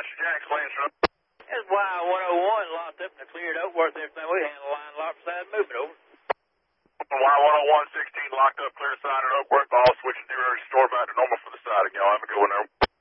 Roger, Jack's Lancer. That's Y101 locked up in the cleared Oakworth. Everything we handle line locked side, move it over. Y101 16 locked up, clear side at Oakworth. All switching to ready to store back to normal for the siding. Y'all have a good one there.